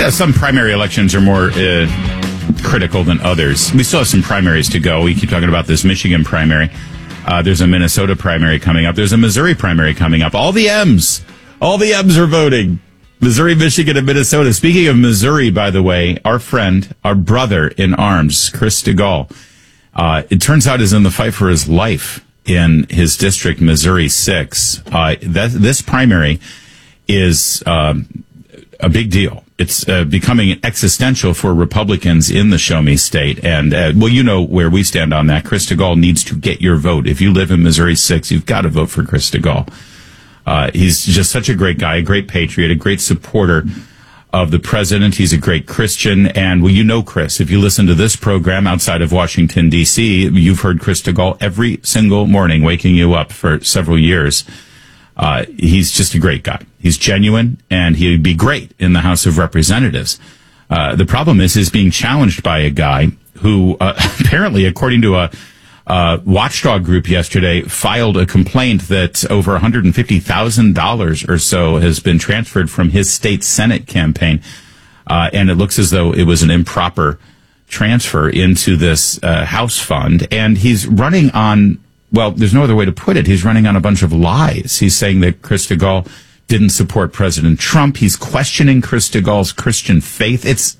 some primary elections are more critical than others. We still have some primaries to go. We keep talking about this Michigan primary. There's a Minnesota primary coming up. There's a Missouri primary coming up. All the M's are voting. Missouri, Michigan, and Minnesota. Speaking of Missouri, by the way, our friend, our brother in arms, Chris DeGaulle, it turns out is in the fight for his life in his district, Missouri 6. This primary is a big deal. It's becoming existential for Republicans in the Show Me State. And, well, you know where we stand on that. Chris DeGaulle needs to get your vote. If you live in Missouri 6, you've got to vote for Chris DeGaulle. He's just such a great guy, a great patriot, a great supporter of the president. He's a great Christian. And, well, you know Chris. If you listen to this program outside of Washington, D.C., you've heard Chris DeGaulle every single morning waking you up for several years. He's just a great guy. He's genuine, and he'd be great in the House of Representatives. The problem is he's being challenged by a guy who, apparently, according to a watchdog group yesterday, filed a complaint that over $150,000 or so has been transferred from his state Senate campaign. And it looks as though it was an improper transfer into this House fund. And he's running on, well, there's no other way to put it. He's running on a bunch of lies. He's saying that Chris DeGaulle didn't support President Trump. He's questioning Chris DeGaulle's Christian faith. It's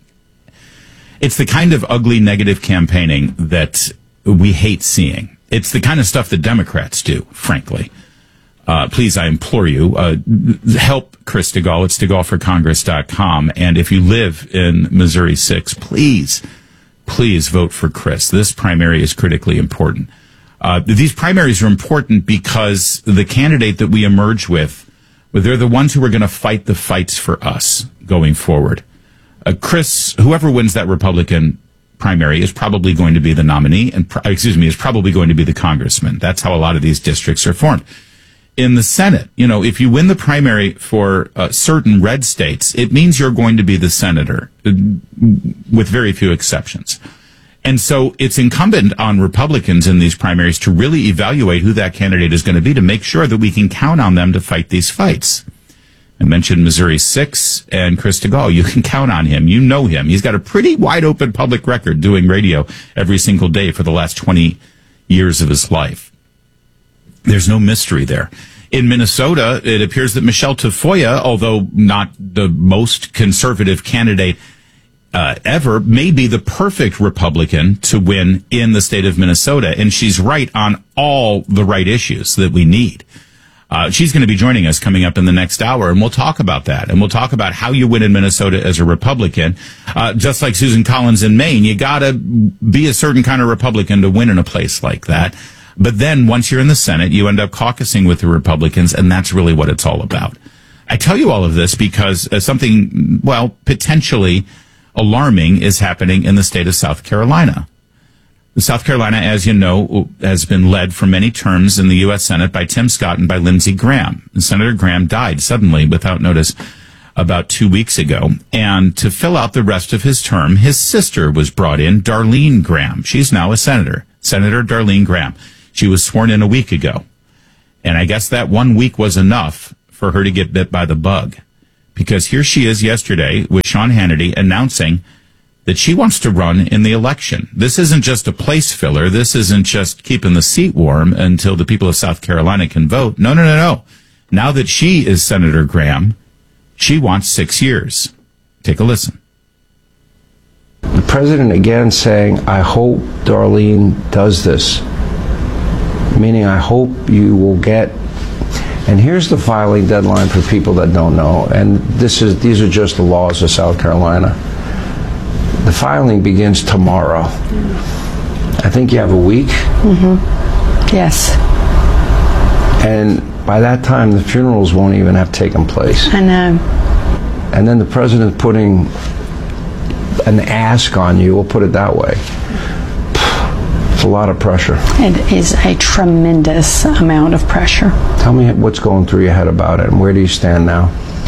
the kind of ugly, negative campaigning that we hate seeing. It's the kind of stuff that Democrats do, frankly. Please, I implore you, help Chris DeGaulle. It's DeGaulle4Congress.com. And if you live in Missouri 6, please vote for Chris. This primary is critically important. These primaries are important because the candidate that we emerge with, they're the ones who are going to fight the fights for us going forward. Chris, whoever wins that Republican primary is probably going to be the nominee, and is probably going to be the congressman. That's how a lot of these districts are formed. In the Senate, if you win the primary for certain red states, it means you're going to be the senator, with very few exceptions. And so it's incumbent on Republicans in these primaries to really evaluate who that candidate is going to be to make sure that we can count on them to fight these fights. I mentioned Missouri 6 and Chris DeGaulle. You can count on him. You know him. He's got a pretty wide open public record doing radio every single day for the last 20 years of his life. There's no mystery there. In Minnesota, it appears that Michelle Tafoya, although not the most conservative candidate ever, may be the perfect Republican to win in the state of Minnesota. And she's right on all the right issues that we need. She's going to be joining us coming up in the next hour, and we'll talk about that. And we'll talk about how you win in Minnesota as a Republican. Just like Susan Collins in Maine, you got to be a certain kind of Republican to win in a place like that. But then once you're in the Senate, you end up caucusing with the Republicans, and that's really what it's all about. I tell you all of this because something, potentially alarming is happening in the state of South Carolina. South Carolina, as you know, has been led for many terms in the U.S. Senate by Tim Scott and by Lindsey Graham. And Senator Graham died suddenly without notice about 2 weeks ago. And to fill out the rest of his term, his sister was brought in, Darlene Graham. She's now a senator, Senator Darlene Graham. She was sworn in a week ago. And I guess that 1 week was enough for her to get bit by the bug. Because here she is yesterday with Sean Hannity announcing that she wants to run in the election. This isn't just a place filler. This isn't just keeping the seat warm until the people of South Carolina can vote. No. Now that she is Senator Graham, she wants 6 years. Take a listen. The president again saying, I hope Darlene does this. Meaning, I hope you will get, and here's the filing deadline for people that don't know, and these are just the laws of South Carolina. The filing begins tomorrow. I think you have a week. Mm-hmm. Yes. And by that time, the funerals won't even have taken place. I know. And then the president's putting an ask on you, we'll put it that way. It's a lot of pressure. It is a tremendous amount of pressure. Tell me what's going through your head about it, and where do you stand now?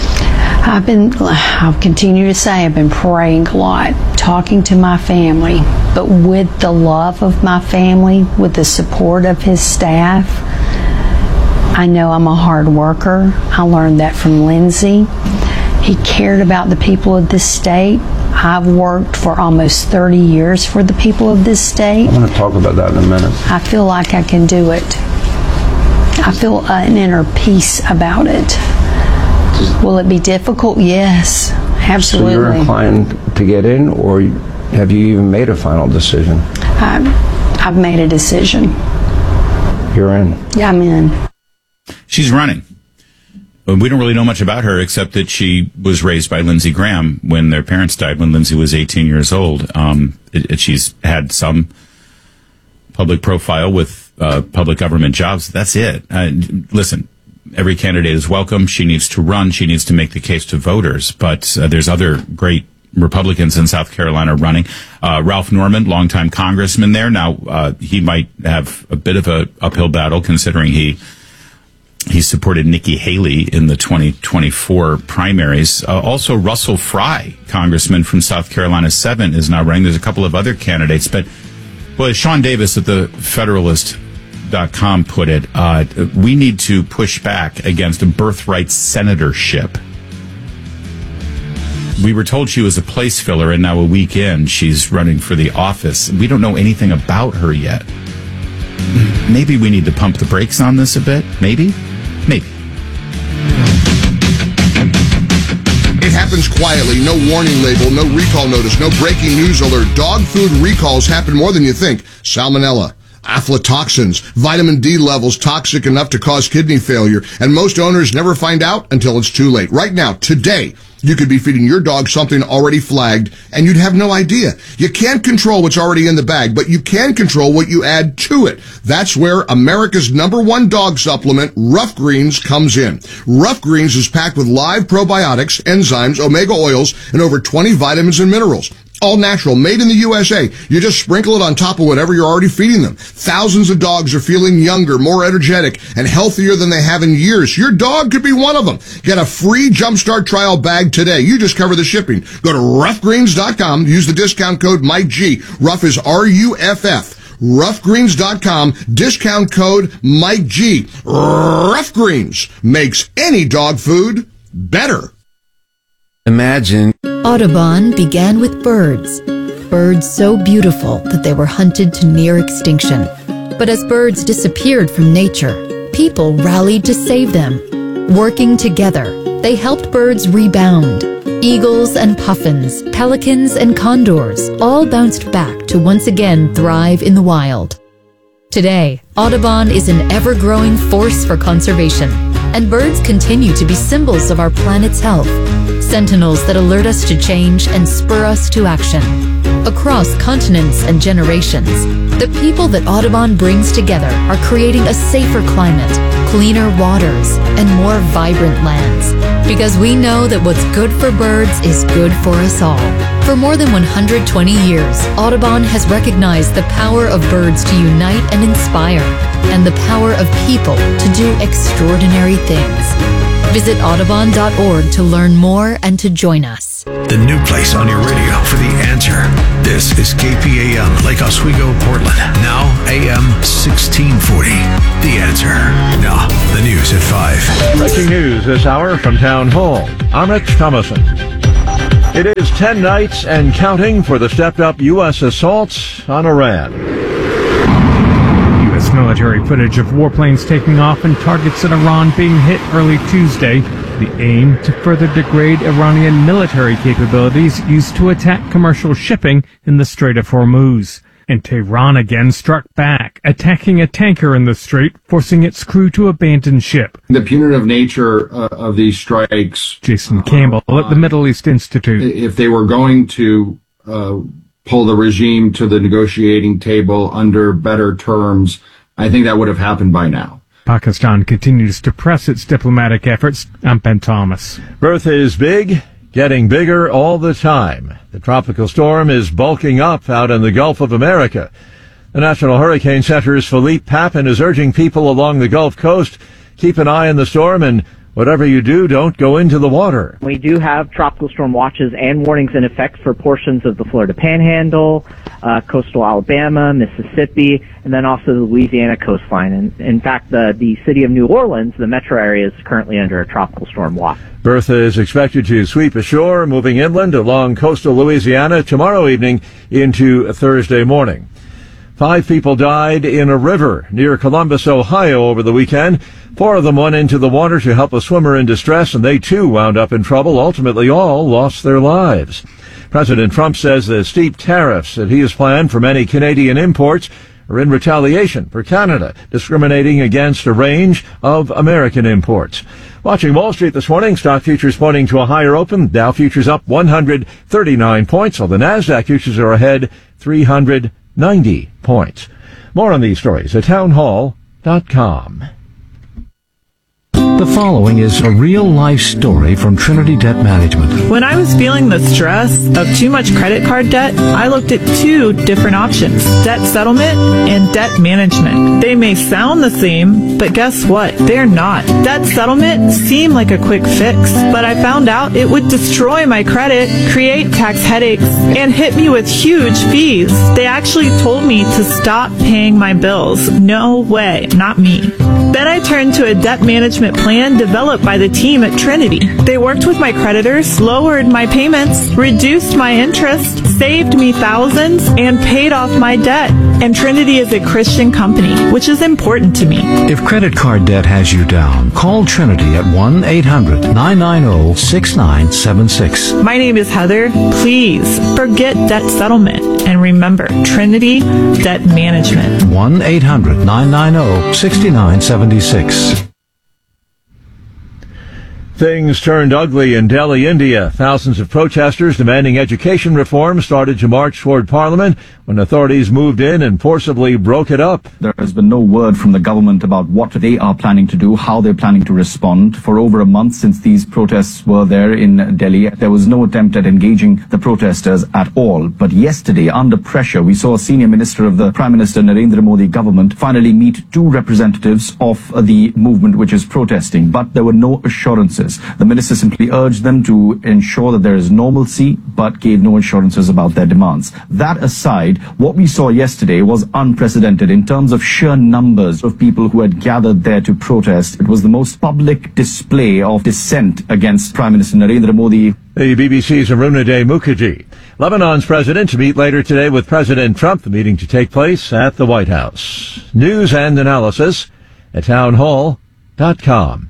I'll continue to say I've been praying a lot, talking to my family, but with the love of my family, with the support of his staff. I know I'm a hard worker. I learned that from Lindsey. He cared about the people of this state. I've worked for almost 30 years for the people of this state. I want to talk about that in a minute. I feel like I can do it. I feel an inner peace about it. Will it be difficult? Yes, absolutely. So you're inclined to get in, or have you even made a final decision? I've made a decision. You're in. Yeah, I'm in. She's running. We don't really know much about her except that she was raised by Lindsey Graham when their parents died when Lindsey was 18 years old. She's had some public profile with public government jobs. That's it. Listen, every candidate is welcome. She needs to run. She needs to make the case to voters. But there's other great Republicans in South Carolina running. Ralph Norman, longtime congressman there. Now, he might have a bit of an uphill battle considering he supported Nikki Haley in the 2024 primaries. Also, Russell Fry, congressman from South Carolina 7, is now running. There's a couple of other candidates. But, well, as Sean Davis at the Federalist.com put it, we need to push back against a birthright senatorship. We were told she was a place filler, and now a week in, she's running for the office. We don't know anything about her yet. Maybe we need to pump the brakes on this a bit. Maybe. It happens quietly, no warning label, no recall notice, no breaking news alert. Dog food recalls happen more than you think. Salmonella, aflatoxins, vitamin D levels toxic enough to cause kidney failure, and most owners never find out until it's too late. Right now, today, you could be feeding your dog something already flagged, and you'd have no idea. You can't control what's already in the bag, but you can control what you add to it. That's where America's #1 dog supplement, Rough Greens, comes in. Rough Greens is packed with live probiotics, enzymes, omega oils, and over 20 vitamins and minerals. All natural, made in the USA. You just sprinkle it on top of whatever you're already feeding them. Thousands of dogs are feeling younger, more energetic, and healthier than they have in years. Your dog could be one of them. Get a free Jumpstart trial bag today. You just cover the shipping. Go to roughgreens.com. Use the discount code MikeG. Rough is RUFF. Roughgreens.com. Discount code MikeG. Rough Greens makes any dog food better. Imagine. Audubon began with birds. Birds so beautiful that they were hunted to near extinction. But as birds disappeared from nature, people rallied to save them. Working together, they helped birds rebound. Eagles and puffins, pelicans and condors all bounced back to once again thrive in the wild. Today, Audubon is an ever-growing force for conservation, and birds continue to be symbols of our planet's health, sentinels that alert us to change and spur us to action. Across continents and generations, the people that Audubon brings together are creating a safer climate, cleaner waters, and more vibrant lands. Because we know that what's good for birds is good for us all. For more than 120 years, Audubon has recognized the power of birds to unite and inspire, and the power of people to do extraordinary things. Visit Audubon.org to learn more and to join us. The new place on your radio for The Answer. This is KPAM, Lake Oswego, Portland. Now AM 1640. The Answer. Now, the news at 5. Breaking news this hour from Town Hall. I'm Rich Thomason. It is 10 nights and counting for the stepped-up U.S. assaults on Iran. U.S. military footage of warplanes taking off and targets in Iran being hit early Tuesday. The aim to further degrade Iranian military capabilities used to attack commercial shipping in the Strait of Hormuz. And Tehran again struck back, attacking a tanker in the strait, forcing its crew to abandon ship. The punitive nature of these strikes. Jason Campbell at the Middle East Institute. If they were going to pull the regime to the negotiating table under better terms, I think that would have happened by now. Pakistan continues to press its diplomatic efforts. I'm Ben Thomas. Bertha is big, getting bigger all the time. The tropical storm is bulking up out in the Gulf of America. The National Hurricane Center's Philippe Papin is urging people along the Gulf Coast keep an eye on the storm and Whatever you do, don't go into the water. We do have tropical storm watches and warnings in effect for portions of the Florida Panhandle, coastal Alabama, Mississippi, and then also the Louisiana coastline. And in fact, the city of New Orleans, the metro area, is currently under a tropical storm watch. Bertha is expected to sweep ashore, moving inland along coastal Louisiana tomorrow evening into Thursday morning. 5 people died in a river near Columbus, Ohio over the weekend. 4 of them went into the water to help a swimmer in distress, and they too wound up in trouble. Ultimately, all lost their lives. President Trump says the steep tariffs that he has planned for many Canadian imports are in retaliation for Canada discriminating against a range of American imports. Watching Wall Street this morning, stock futures pointing to a higher open. Dow futures up 139 points, while the NASDAQ futures are ahead 390 points. More on these stories at townhall.com. The following is a real-life story from Trinity Debt Management. When I was feeling the stress of too much credit card debt, I looked at 2 different options, debt settlement and debt management. They may sound the same, but guess what? They're not. Debt settlement seemed like a quick fix, but I found out it would destroy my credit, create tax headaches, and hit me with huge fees. They actually told me to stop paying my bills. No way, not me. Then I turned to a debt management plan developed by the team at Trinity. They worked with my creditors, lowered my payments, reduced my interest, saved me thousands, and paid off my debt. And Trinity is a Christian company, which is important to me. If credit card debt has you down, call Trinity at 1-800-990-6976. My name is Heather. Please forget debt settlement and remember Trinity Debt Management. 1-800-990-6976. Things turned ugly in Delhi, India. Thousands of protesters demanding education reform started to march toward Parliament when authorities moved in and forcibly broke it up. There has been no word from the government about what they are planning to do, how they're planning to respond. For over a month since these protests were there in Delhi, there was no attempt at engaging the protesters at all. But yesterday, under pressure, we saw a senior minister of the Prime Minister Narendra Modi government finally meet 2 representatives of the movement which is protesting. But there were no assurances. The minister simply urged them to ensure that there is normalcy, but gave no assurances about their demands. That aside, what we saw yesterday was unprecedented in terms of sheer numbers of people who had gathered there to protest. It was the most public display of dissent against Prime Minister Narendra Modi. The BBC's Arunadeh Mukherjee. Lebanon's president to meet later today with President Trump, the meeting to take place at the White House. News and analysis at townhall.com.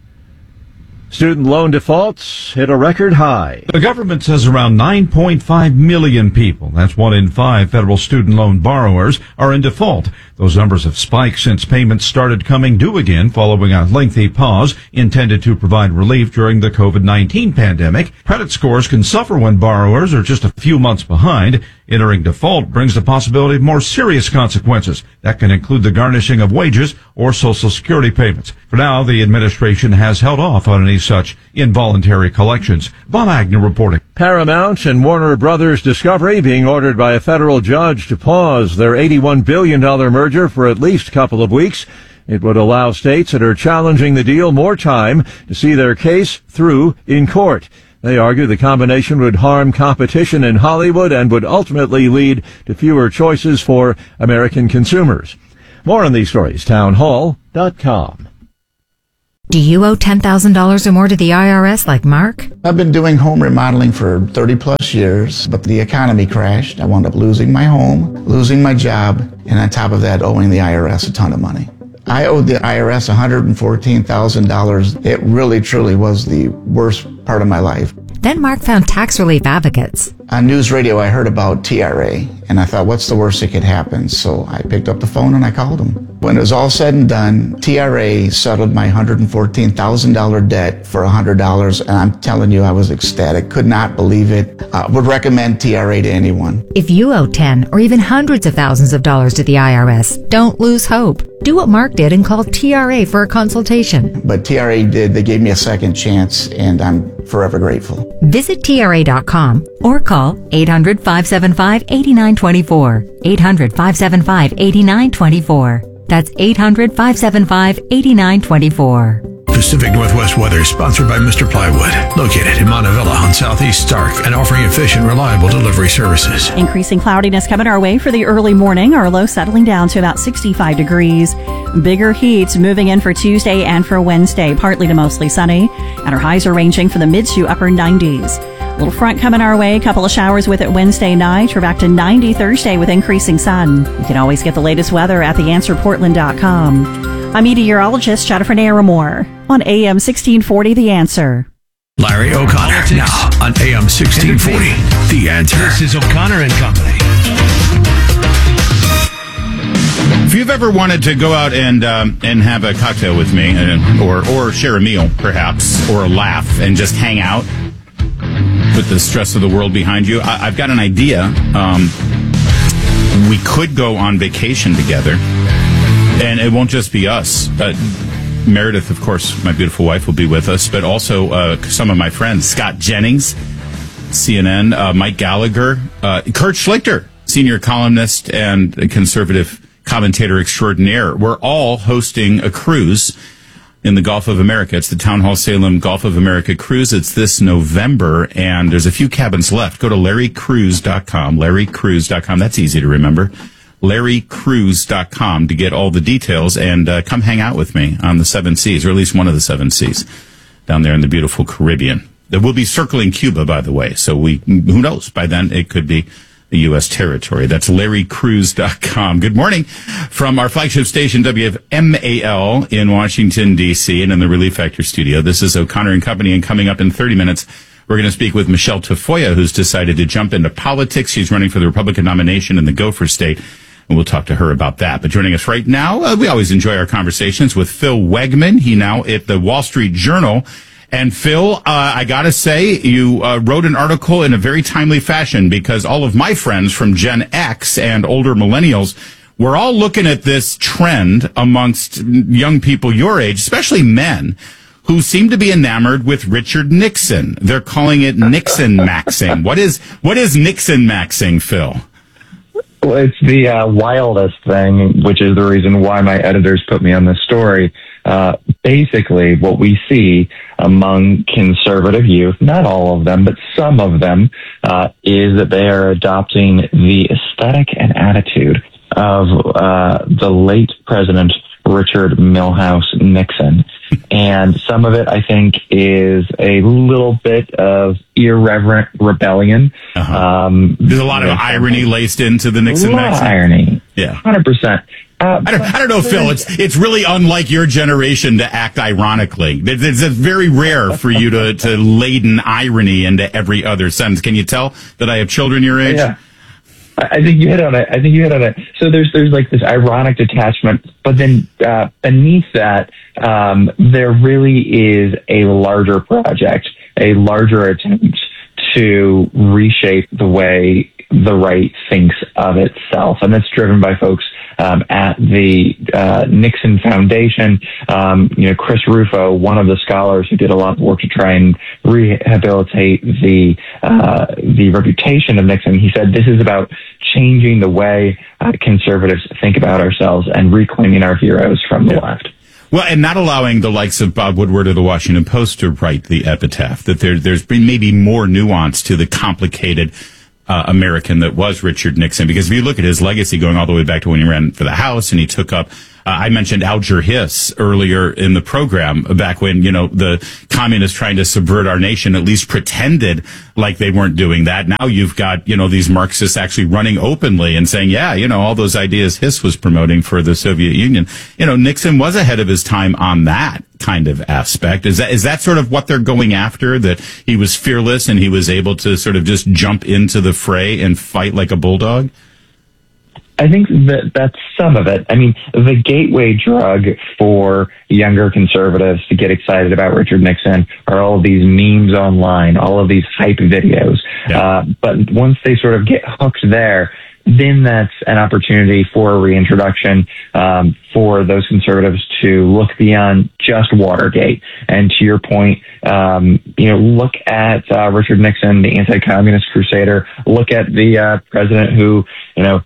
Student loan defaults hit a record high. The government says around 9.5 million people, that's 1 in 5 federal student loan borrowers, are in default. Those numbers have spiked since payments started coming due again following a lengthy pause intended to provide relief during the COVID-19 pandemic. Credit scores can suffer when borrowers are just a few months behind. Entering default brings the possibility of more serious consequences. That can include the garnishing of wages or Social Security payments. For now, the administration has held off on any such involuntary collections. Bob Agnew reporting. Paramount and Warner Brothers Discovery being ordered by a federal judge to pause their $81 billion merger for at least a couple of weeks. It would allow states that are challenging the deal more time to see their case through in court. They argue the combination would harm competition in Hollywood and would ultimately lead to fewer choices for American consumers. More on these stories, townhall.com. Do you owe $10,000 or more to the IRS like Mark? I've been doing home remodeling for 30 plus years, but the economy crashed. I wound up losing my home, losing my job, and on top of that, owing the IRS a ton of money. I owed the IRS $114,000. It really, truly was the worst part of my life. Then Mark found tax relief advocates. On news radio, I heard about TRA, and I thought, what's the worst that could happen? So I picked up the phone and I called them. When it was all said and done, TRA settled my $114,000 debt for $100, and I'm telling you, I was ecstatic. Could not believe it. Would recommend TRA to anyone. If you owe 10 or even hundreds of thousands of dollars to the IRS, don't lose hope. Do what Mark did and call TRA for a consultation. But TRA did. They gave me a second chance, and I'm forever grateful. Visit TRA.com or call 800-575-8924. 800-575-8924. That's 800-575-8924. Pacific Northwest weather sponsored by Mr. Plywood, located in Montevilla on Southeast Stark and offering efficient, reliable delivery services. Increasing cloudiness coming our way for the early morning. Our low settling down to about 65 degrees. Bigger heat moving in for Tuesday and for Wednesday, partly to mostly sunny. And our highs are ranging from the mid to upper 90s. Little front coming our way, couple of showers with it Wednesday night. We're back to 90 Thursday with increasing sun. You can always get the latest weather at theanswerportland.com. I'm meteorologist Jennifer Naramore on AM 1640 The Answer. Larry O'Connor now on AM 1640 The Answer. This is O'Connor and Company. If you've ever wanted to go out and have a cocktail with me, or share a meal, perhaps, or a laugh, and just hang out, put the stress of the world behind you, I've got an idea. We could go on vacation together. And it won't just be us. Meredith, of course, my beautiful wife, will be with us, but also some of my friends. Scott Jennings, CNN, Mike Gallagher, Kurt Schlichter, senior columnist and conservative commentator extraordinaire. We're all hosting a cruise in the Gulf of America. It's the Town Hall Salem Gulf of America cruise. It's this November, and there's a few cabins left. Go to LarryCruise.com, LarryCruise.com. That's easy to remember. LarryCruise.com to get all the details, and come hang out with me on the 7 Seas, or at least one of the 7 Seas, down there in the beautiful Caribbean. That will be circling Cuba, by the way, so who knows, by then it could be the U.S. territory. That's LarryCruise.com. Good morning from our flagship station, WMAL, in Washington, D.C., and in the Relief Factor studio. This is O'Connor and Company, and coming up in 30 minutes, we're going to speak with Michelle Tafoya, who's decided to jump into politics. She's running for the Republican nomination in the Gopher State, and we'll talk to her about that. But joining us right now, we always enjoy our conversations with Phil Wegman. He now at the Wall Street Journal. And Phil, I got to say, you wrote an article in a very timely fashion, because all of my friends from Gen X and older millennials, we're all looking at this trend amongst young people your age, especially men, who seem to be enamored with Richard Nixon. They're calling it Nixon maxing. What is Nixon maxing, Phil? Well, it's the wildest thing, which is the reason why my editors put me on this story. Basically, what we see among conservative youth, not all of them, but some of them, is that they are adopting the aesthetic and attitude of the late President Richard Milhous Nixon. And some of it, I think, is a little bit of irreverent rebellion. There's a lot of irony laced into the Nixon maxing. A lot of irony. Yeah. 100%. I don't know, Phil. It's really unlike your generation to act ironically. It's very rare for you to laden irony into every other sentence. Can you tell that I have children your age? Yeah. I think you hit on it. So there's like this ironic detachment, but then beneath that, there really is a larger project, a larger attempt to reshape the way the right thinks of itself, and that's driven by folks at the Nixon Foundation. Chris Rufo, one of the scholars who did a lot of work to try and rehabilitate the reputation of Nixon, he said this is about changing the way conservatives think about ourselves and reclaiming our heroes from the left. Well, and not allowing the likes of Bob Woodward of the Washington Post to write the epitaph, that there's been maybe more nuance to the complicated American that was Richard Nixon. Because if you look at his legacy going all the way back to when he ran for the House and he took up, I mentioned Alger Hiss earlier in the program, back when, the communists trying to subvert our nation at least pretended like they weren't doing that. Now you've got, these Marxists actually running openly and saying, all those ideas Hiss was promoting for the Soviet Union. Nixon was ahead of his time on that kind of aspect. Is that sort of what they're going after, that he was fearless and he was able to sort of just jump into the fray and fight like a bulldog? I think that's some of it. I mean, the gateway drug for younger conservatives to get excited about Richard Nixon are all of these memes online, all of these hype videos. Yeah. But once they sort of get hooked there, then that's an opportunity for a reintroduction for those conservatives to look beyond just Watergate. And to your point, look at Richard Nixon, the anti-communist crusader. Look at the president who,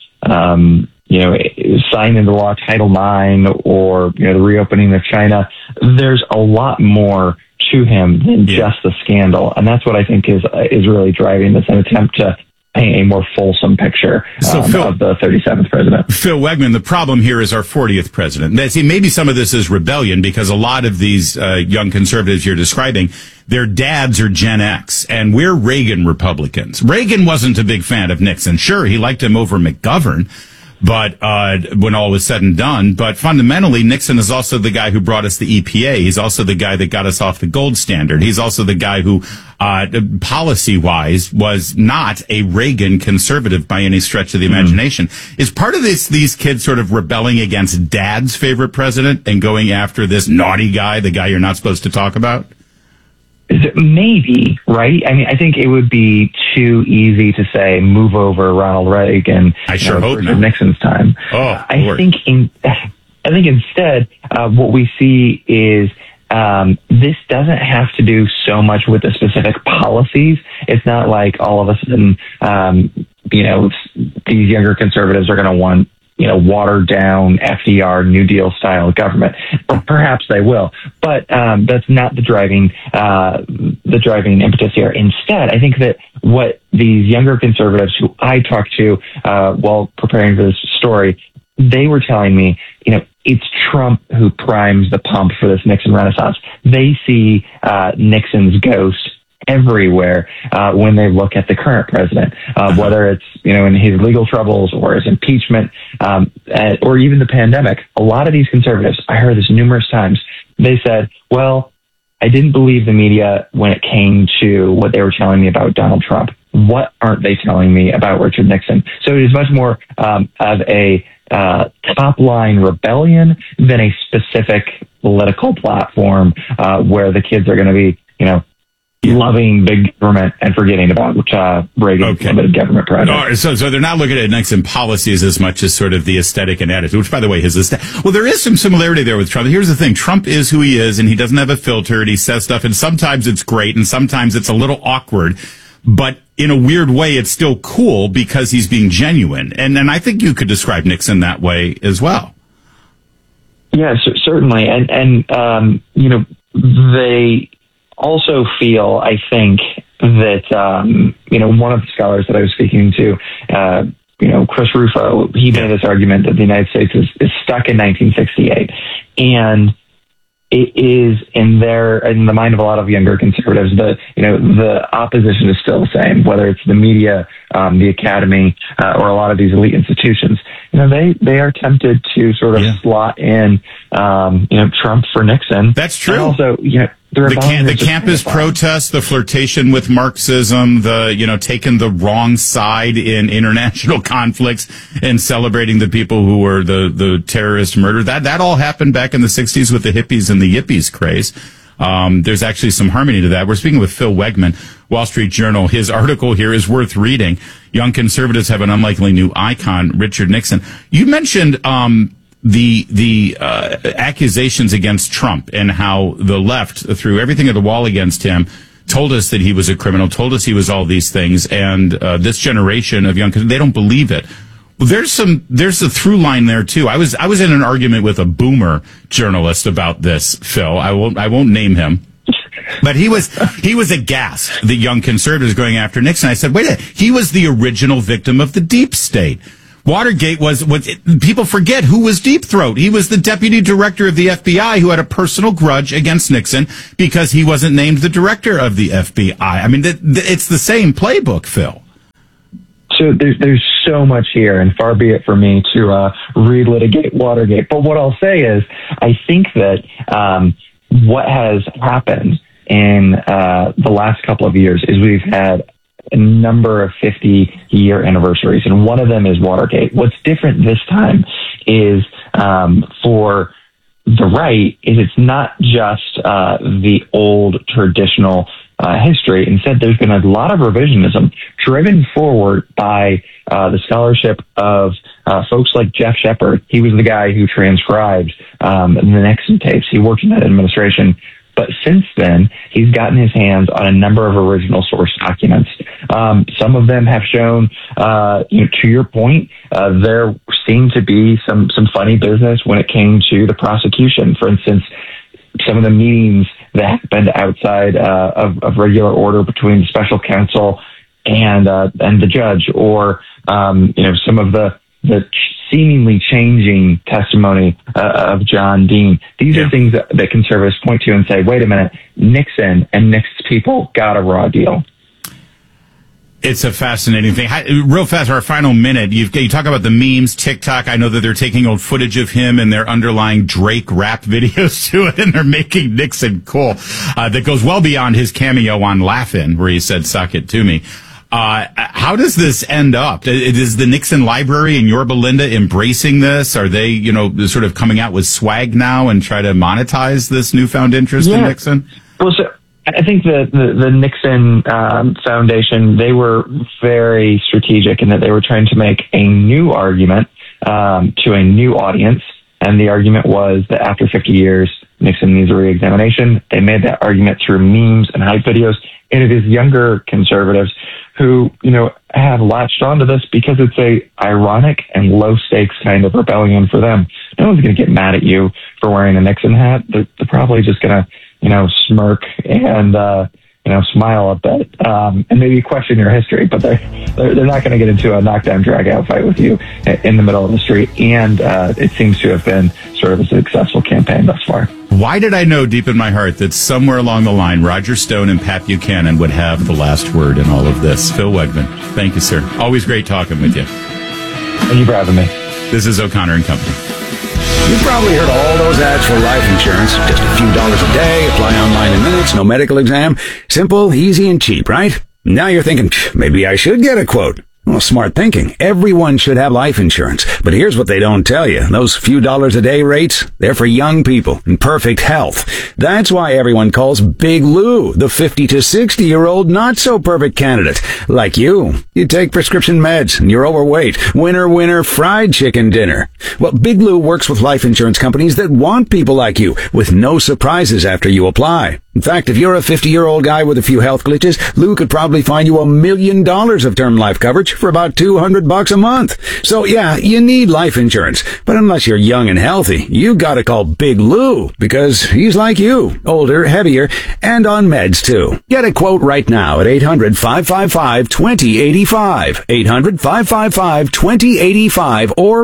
signed into law Title IX, or the reopening of China. there's a lot more to him than just the scandal. And that's what I think is really driving this, an attempt to paint a more fulsome picture of the 37th president. Phil Wegman, the problem here is our 40th president. See, maybe some of this is rebellion because a lot of these young conservatives you're describing, their dads are Gen X, and we're Reagan Republicans. Reagan wasn't a big fan of Nixon. Sure, he liked him over McGovern, but when all was said and done. But fundamentally, Nixon is also the guy who brought us the EPA. He's also the guy that got us off the gold standard. He's also the guy who, policy-wise, was not a Reagan conservative by any stretch of the imagination. Is part of these kids sort of rebelling against dad's favorite president and going after this naughty guy, the guy you're not supposed to talk about? Maybe, right? I mean, I think it would be too easy to say move over Ronald Reagan. I sure hope not. Nixon's time. I think instead, what we see is this doesn't have to do so much with the specific policies. It's not like all of a sudden, these younger conservatives are going to want, watered down FDR New Deal style government. Or perhaps they will, but that's not the driving impetus here. Instead, I think that what these younger conservatives who I talked to while preparing for this story, they were telling me, it's Trump who primes the pump for this Nixon renaissance. They see Nixon's ghost everywhere when they look at the current president, whether it's in his legal troubles or his impeachment or even the pandemic. A lot of these conservatives, I heard this numerous times, they said, well, I didn't believe the media when it came to what they were telling me about Donald Trump. What aren't they telling me about Richard Nixon? So it is much more of a top-line rebellion than a specific political platform where the kids are going to be, loving big government and forgetting about Reagan's limited government project. All right, so they're not looking at Nixon policies as much as sort of the aesthetic and attitude, which, by the way, well, there is some similarity there with Trump. Here's the thing. Trump is who he is, and he doesn't have a filter, and he says stuff, and sometimes it's great, and sometimes it's a little awkward. But in a weird way, it's still cool because he's being genuine. And I think you could describe Nixon that way as well. Yeah, certainly. And they also feel, I think, that, one of the scholars that I was speaking to, Chris Rufo, he made this argument that the United States is stuck in 1968. And it is in the mind of a lot of younger conservatives, the opposition is still the same, whether it's the media, the academy, or a lot of these elite institutions. They are tempted to sort of slot in, Trump for Nixon. That's true. And also, the campus protests, the flirtation with Marxism, taking the wrong side in international conflicts and celebrating the people who were the terrorist murder. That all happened back in the 60s with the hippies and the yippies craze. There's actually some harmony to that. We're speaking with Phil Wegman, Wall Street Journal. His article here is worth reading. Young conservatives have an unlikely new icon, Richard Nixon. You mentioned, the accusations against Trump and how the left threw everything at the wall against him, told us that he was a criminal, told us he was all these things, and this generation of young, they don't believe it. Well, there's a through line there too. I was in an argument with a boomer journalist about this, Phil. I won't name him. But he was aghast, the young conservatives going after Nixon. I said, wait a minute, he was the original victim of the deep state. Watergate was people forget who was Deep Throat. He was the deputy director of the FBI who had a personal grudge against Nixon because he wasn't named the director of the FBI. I mean, it's the same playbook, Phil. So there's so much here, and far be it for me to relitigate Watergate. But what I'll say is, I think that what has happened in the last couple of years is we've had a number of 50-year anniversaries, and one of them is Watergate. What's different this time is for the right is it's not just the old traditional history. Instead, there's been a lot of revisionism driven forward by the scholarship of folks like Jeff Shepard. He was the guy who transcribed the Nixon tapes. He worked in that administration. But since then, he's gotten his hands on a number of original source documents. Some of them have shown, to your point, there seemed to be some funny business when it came to the prosecution. For instance, some of the meetings that happened outside of regular order between the special counsel and the judge, or some of the seemingly changing testimony of John Dean. These are things that conservatives point to and say, wait a minute, Nixon and Nixon's people got a raw deal. It's a fascinating thing. Real fast, our final minute, you talk about the memes, TikTok. I know that they're taking old footage of him and they're underlying Drake rap videos to it, and they're making Nixon cool. That goes well beyond his cameo on Laugh-In, where he said, "Suck it to me." How does this end up? Is the Nixon Library and Yorba Linda embracing this? Are they, sort of coming out with swag now and try to monetize this newfound interest in Nixon? Well, so I think the Nixon Foundation, they were very strategic in that they were trying to make a new argument to a new audience. And the argument was that after 50 years, Nixon needs a re-examination. They made that argument through memes and hype videos. And it is younger conservatives who, have latched onto this because it's a ironic and low stakes kind of rebellion for them. No one's going to get mad at you for wearing a Nixon hat. They're probably just going to, smirk and, smile a bit, and maybe question your history, but they're not going to get into a knockdown drag out fight with you in the middle of the street. And, it seems to have been sort of a successful campaign thus far. Why did I know deep in my heart that somewhere along the line, Roger Stone and Pat Buchanan would have the last word in all of this? Phil Wegman, thank you, sir. Always great talking with you. Thank you for having me. This is O'Connor and Company. You've probably heard all those ads for life insurance. Just a few dollars a day, apply online in minutes, no medical exam. Simple, easy, and cheap, right? Now you're thinking, maybe I should get a quote. Well, smart thinking. Everyone should have life insurance. But here's what they don't tell you. Those few dollars a day rates, they're for young people in perfect health. That's why everyone calls Big Lou the 50 to 60-year-old not-so-perfect candidate. Like you. You take prescription meds and you're overweight. Winner, fried chicken dinner. Well, Big Lou works with life insurance companies that want people like you with no surprises after you apply. In fact, if you're a 50-year-old guy with a few health glitches, Lou could probably find you $1 million of term life coverage for about $200 a month. So yeah, you need life insurance. But unless you're young and healthy, you gotta call Big Lou, because he's like you, older, heavier, and on meds too. Get a quote right now at 800-555-2085. 800-555-2085 or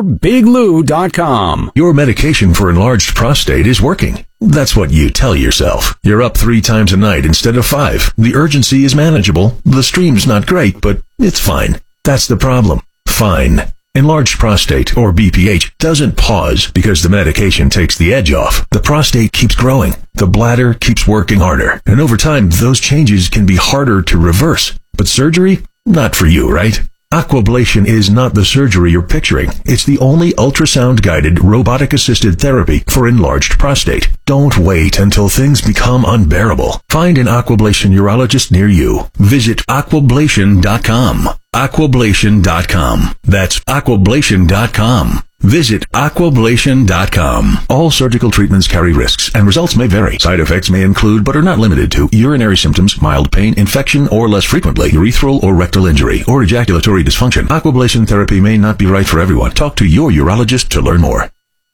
biglou.com. Your medication for enlarged prostate is working. That's what you tell yourself. You're up 3 times a night instead of 5. The urgency is manageable. The stream's not great, but it's fine. That's the problem. Fine. Enlarged prostate, or BPH, doesn't pause because the medication takes the edge off. The prostate keeps growing. The bladder keeps working harder. And over time, those changes can be harder to reverse. But surgery? Not for you, right? Aquablation is not the surgery you're picturing. It's the only ultrasound-guided, robotic-assisted therapy for enlarged prostate. Don't wait until things become unbearable. Find an Aquablation urologist near you. Visit aquablation.com. Aquablation.com. That's aquablation.com. Visit aquablation.com. All surgical treatments carry risks, and results may vary. Side effects may include, but are not limited to, urinary symptoms, mild pain, infection, or less frequently, urethral or rectal injury, or ejaculatory dysfunction. Aquablation therapy may not be right for everyone. Talk to your urologist to learn more.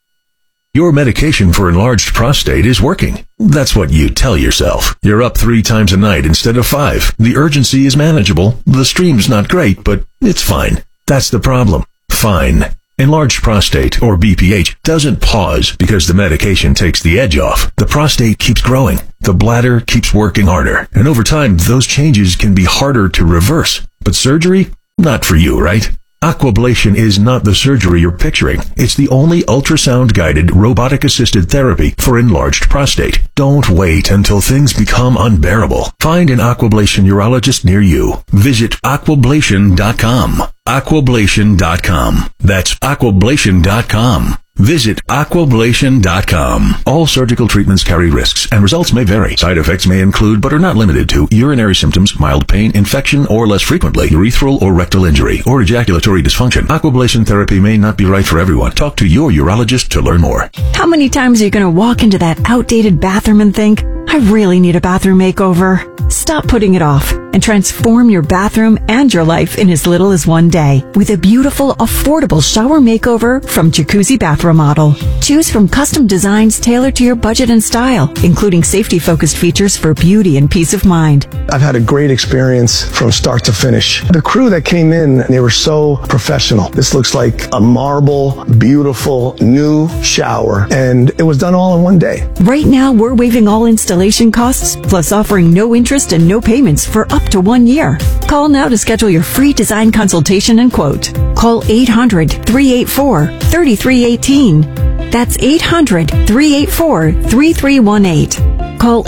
Your medication for enlarged prostate is working. That's what you tell yourself. You're up 3 times a night instead of 5. The urgency is manageable. The stream's not great, but it's fine. That's the problem. Fine. Enlarged prostate, or BPH, doesn't pause because the medication takes the edge off. The prostate keeps growing. The bladder keeps working harder. And over time, those changes can be harder to reverse. But surgery? Not for you, right? Aquablation is not the surgery you're picturing. It's the only ultrasound-guided, robotic-assisted therapy for enlarged prostate. Don't wait until things become unbearable. Find an Aquablation urologist near you. Visit aquablation.com. Aquablation.com. That's aquablation.com. Visit aquablation.com. All surgical treatments carry risks, and results may vary. Side effects may include, but are not limited to, urinary symptoms, mild pain, infection, or less frequently, urethral or rectal injury, or ejaculatory dysfunction. Aquablation therapy may not be right for everyone. Talk to your urologist to learn more. How many times are you going to walk into that outdated bathroom and think, I really need a bathroom makeover? Stop putting it off and transform your bathroom and your life in as little as one day with a beautiful, affordable shower makeover from Jacuzzi Bathroom remodel. Choose from custom designs tailored to your budget and style, including safety-focused features for beauty and peace of mind. I've had a great experience from start to finish. The crew that came in, they were so professional. This looks like a marble, beautiful, new shower, and it was done all in one day. Right now, we're waiving all installation costs, plus offering no interest and no payments for up to 1 year. Call now to schedule your free design consultation and quote. Call 800-384-3318. That's 800-384-3318. Call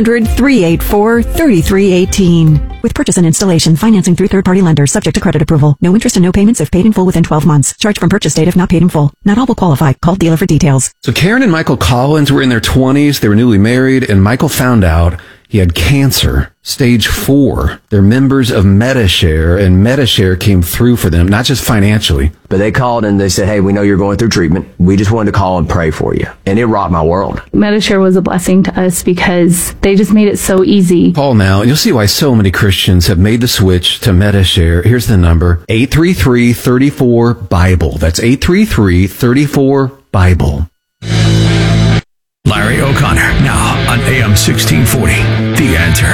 800-384-3318. With purchase and installation, financing through third-party lenders, subject to credit approval. No interest and no payments if paid in full within 12 months. Charge from purchase date if not paid in full. Not all will qualify. Call dealer for details. So Karen and Michael Collins were in their 20s. They were newly married, and Michael found out he had cancer, stage 4. They're members of Medi-Share, and Medi-Share came through for them, not just financially. But they called and they said, hey, we know you're going through treatment. We just wanted to call and pray for you. And it rocked my world. Medi-Share was a blessing to us because they just made it so easy. Call now, and you'll see why so many Christians have made the switch to Medi-Share. Here's the number, 833-34-BIBLE. That's 833-34-BIBLE. Larry O'Connor, now on AM 1640. The Answer.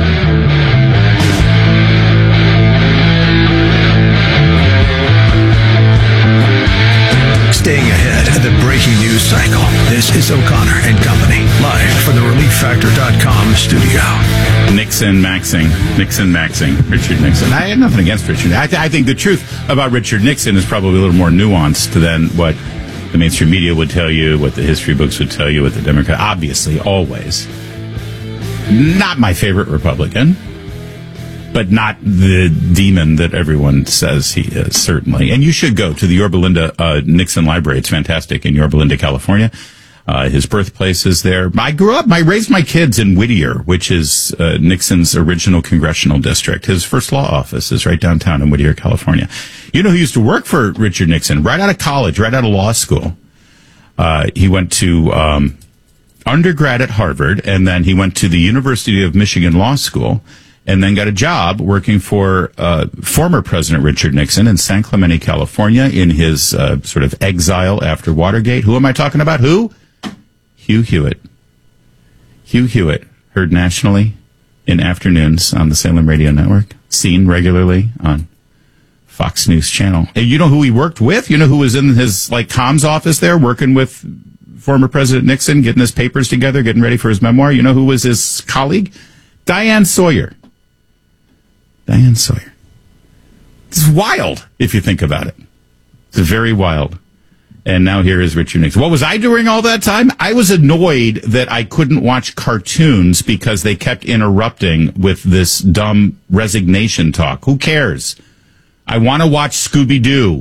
Staying ahead of the breaking news cycle. This is O'Connor and Company, live from the ReliefFactor.com studio. Nixon maxing. Richard Nixon. I have nothing against Richard. I think the truth about Richard Nixon is probably a little more nuanced than what the mainstream media would tell you, what the history books would tell you, what the Democrat, obviously, always. Not my favorite Republican, but not the demon that everyone says he is, certainly. And you should go to the Yorba Linda Nixon Library. It's fantastic in Yorba Linda, California. His birthplace is there. I raised my kids in Whittier, which is Nixon's original congressional district. His first law office is right downtown in Whittier, California. You know who used to work for Richard Nixon? Right out of college, right out of law school. He went to undergrad at Harvard, and then he went to the University of Michigan Law School, and then got a job working for former President Richard Nixon in San Clemente, California, in his sort of exile after Watergate. Who am I talking about? Who? Hugh Hewitt. Hugh Hewitt, heard nationally in afternoons on the Salem Radio Network, seen regularly on Fox News Channel. And you know who he worked with? You know who was in his comms office there working with former President Nixon, getting his papers together, getting ready for his memoir? You know who was his colleague? Diane Sawyer. Diane Sawyer. It's wild if you think about it. It's very wild. And now here is Richard Nixon. What was I doing all that time? I was annoyed that I couldn't watch cartoons because they kept interrupting with this dumb resignation talk. Who cares? I want to watch Scooby-Doo.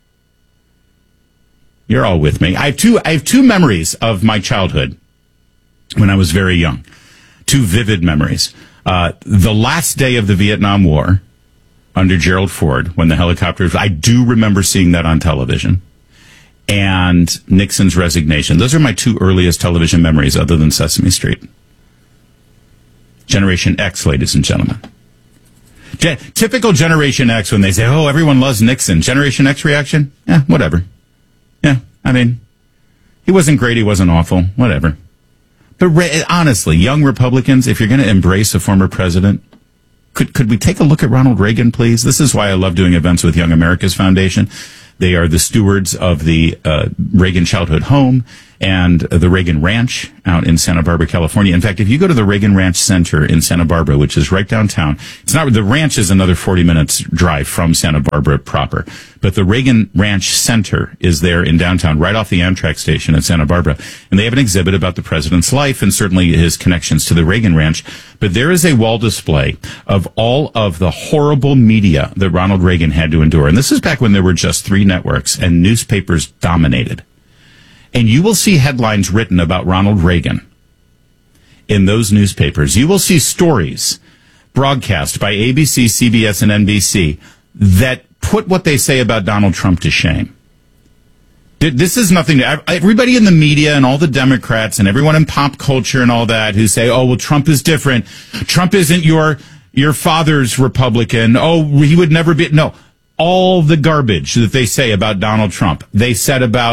You're all with me. I have two memories of my childhood when I was very young. Two vivid memories. The last day of the Vietnam War under Gerald Ford, when the helicopters, I do remember seeing that on television. And Nixon's resignation. Those are my two earliest television memories other than Sesame Street. Generation X, ladies and gentlemen. Typical Generation X when they say, oh, everyone loves Nixon. Generation X reaction? Yeah, whatever. Yeah, I mean, he wasn't great, he wasn't awful, whatever. But honestly, young Republicans, if you're going to embrace a former president, could we take a look at Ronald Reagan, please? This is why I love doing events with Young America's Foundation. They are the stewards of the Reagan Childhood Home and the Reagan Ranch out in Santa Barbara, California. In fact, if you go to the Reagan Ranch Center in Santa Barbara, which is right downtown, the ranch is another 40 minutes drive from Santa Barbara proper. But the Reagan Ranch Center is there in downtown, right off the Amtrak station in Santa Barbara. And they have an exhibit about the president's life and certainly his connections to the Reagan Ranch. But there is a wall display of all of the horrible media that Ronald Reagan had to endure. And this is back when there were just 3 networks and newspapers dominated. And you will see headlines written about Ronald Reagan in those newspapers. You will see stories broadcast by ABC, CBS, and NBC that put what they say about Donald Trump to shame. This is nothing to everybody in the media and all the Democrats and everyone in pop culture and all that who say, oh, well, Trump is different. Trump isn't your father's Republican. Oh, he would never be. No, all the garbage that they say about Donald Trump, they said about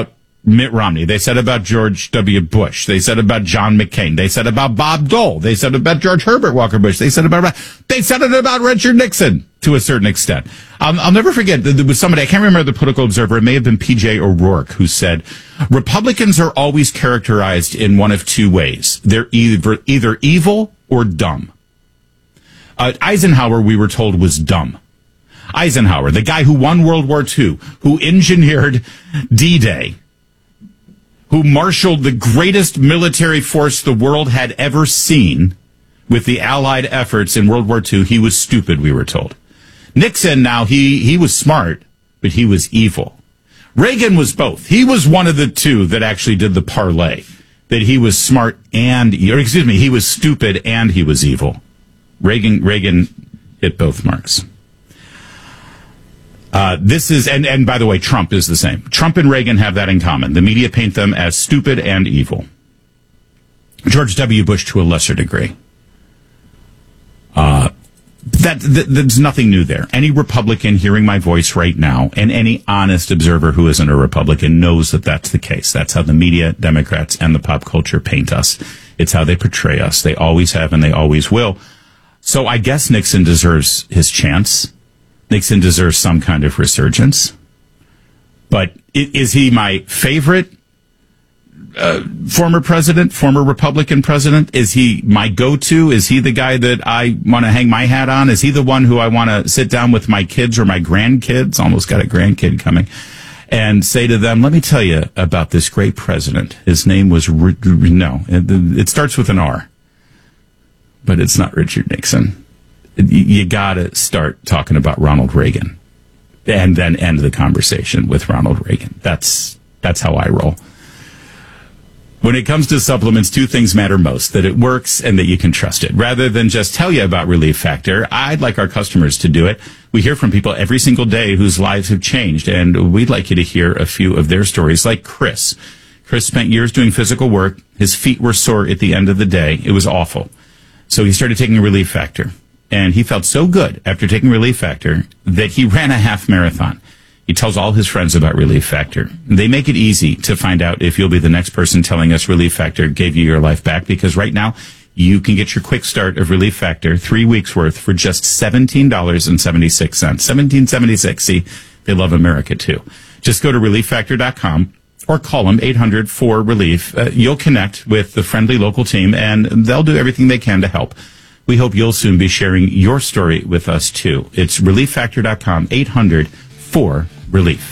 Mitt Romney. They said about George W. Bush. They said about John McCain. They said about Bob Dole. They said about George Herbert Walker Bush. They said it about Richard Nixon to a certain extent. I'll never forget, there was somebody, I can't remember the political observer, it may have been P.J. O'Rourke, who said, Republicans are always characterized in one of two ways. They're either evil or dumb. Eisenhower, we were told, was dumb. Eisenhower, the guy who won World War II, who engineered D-Day, who marshaled the greatest military force the world had ever seen with the Allied efforts in World War II, he was stupid, we were told. Nixon, now, he was smart, but he was evil. Reagan was both. He was one of the two that actually did the parlay, that he was smart he was stupid and he was evil. Reagan hit both marks. This is, and by the way, Trump is the same. Trump and Reagan have that in common. The media paint them as stupid and evil. George W. Bush to a lesser degree. There's nothing new there. Any Republican hearing my voice right now, and any honest observer who isn't a Republican, knows that that's the case. That's how the media, Democrats, and the pop culture paint us. It's how they portray us. They always have and they always will. So I guess Nixon deserves his chance. Nixon deserves some kind of resurgence. But is he my favorite former president, former Republican president? Is he my go-to? Is he the guy that I want to hang my hat on? Is he the one who I want to sit down with my kids or my grandkids? Almost got a grandkid coming. And say to them, let me tell you about this great president. His name was, it starts with an R. But it's not Richard Nixon. You got to start talking about Ronald Reagan and then end the conversation with Ronald Reagan. That's how I roll. When it comes to supplements, two things matter most, that it works and that you can trust it. Rather than just tell you about Relief Factor, I'd like our customers to do it. We hear from people every single day whose lives have changed, and we'd like you to hear a few of their stories, like Chris. Chris spent years doing physical work. His feet were sore at the end of the day. It was awful. So he started taking Relief Factor, and he felt so good after taking Relief Factor that he ran a half marathon. He tells all his friends about Relief Factor. They make it easy to find out if you'll be the next person telling us Relief Factor gave you your life back, because right now you can get your quick start of Relief Factor, 3 weeks worth, for just $17.76. $17.76. See, they love America too. Just go to ReliefFactor.com or call them 800-4-RELIEF. You'll connect with the friendly local team, and they'll do everything they can to help. We hope you'll soon be sharing your story with us too. It's ReliefFactor.com, 800-4-RELIEF.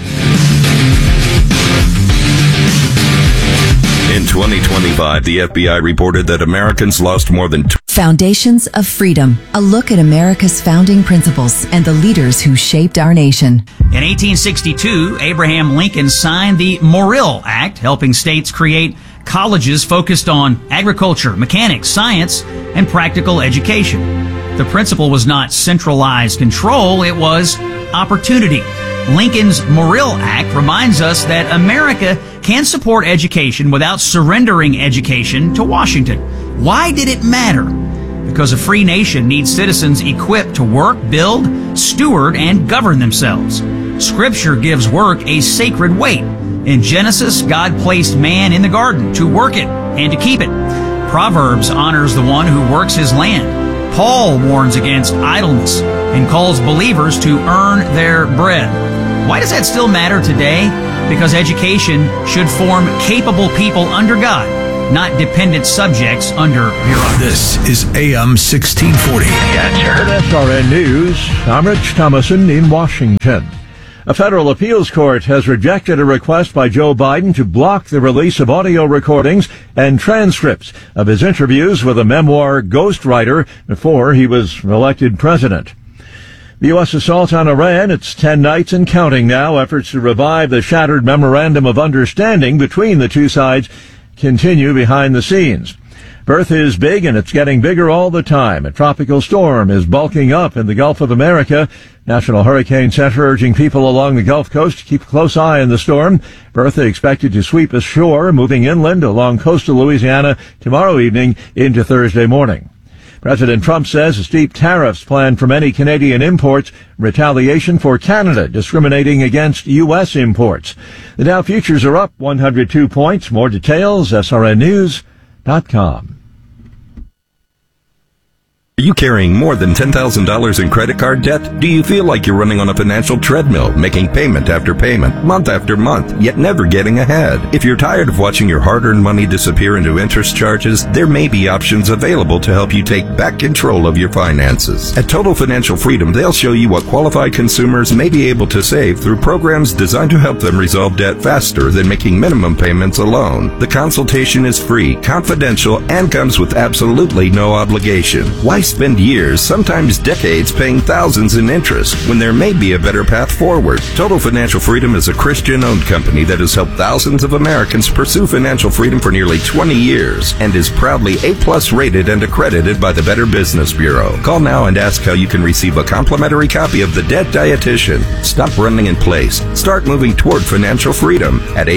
In 2025, the FBI reported that Americans lost more than Foundations of Freedom, a look at America's founding principles and the leaders who shaped our nation. In 1862, Abraham Lincoln signed the Morrill Act, helping states create colleges focused on agriculture, mechanics, science, and practical education. The principle was not centralized control, it was opportunity. Lincoln's Morrill Act reminds us that America can support education without surrendering education to Washington. Why did it matter? Because a free nation needs citizens equipped to work, build, steward, and govern themselves. Scripture gives work a sacred weight. In Genesis, God placed man in the garden to work it and to keep it. Proverbs honors the one who works his land. Paul warns against idleness and calls believers to earn their bread. Why does that still matter today? Because education should form capable people under God, not dependent subjects under bureaucracy. This is AM 1640. At SRN News, I'm Rich Thomason in Washington. A federal appeals court has rejected a request by Joe Biden to block the release of audio recordings and transcripts of his interviews with a memoir ghostwriter before he was elected president. The U.S. assault on Iran, it's 10 nights and counting now. Efforts to revive the shattered memorandum of understanding between the two sides continue behind the scenes. Bertha is big, and it's getting bigger all the time. A tropical storm is bulking up in the Gulf of America. National Hurricane Center urging people along the Gulf Coast to keep a close eye on the storm. Bertha expected to sweep ashore, moving inland along coastal Louisiana tomorrow evening into Thursday morning. President Trump says steep tariffs planned for many Canadian imports, retaliation for Canada discriminating against U.S. imports. The Dow futures are up 102 points. More details, srnnews.com. Are you carrying more than $10,000 in credit card debt? Do you feel like you're running on a financial treadmill, making payment after payment, month after month, yet never getting ahead? If you're tired of watching your hard-earned money disappear into interest charges, there may be options available to help you take back control of your finances. At Total Financial Freedom, they'll show you what qualified consumers may be able to save through programs designed to help them resolve debt faster than making minimum payments alone. The consultation is free, confidential, and comes with absolutely no obligation. Why spend years, sometimes decades, paying thousands in interest when there may be a better path forward? Total Financial Freedom is a Christian-owned company that has helped thousands of Americans pursue financial freedom for nearly 20 years and is proudly A+ rated and accredited by the Better Business Bureau. Call now and ask how you can receive a complimentary copy of The Debt Dietitian. Stop running in place. Start moving toward financial freedom at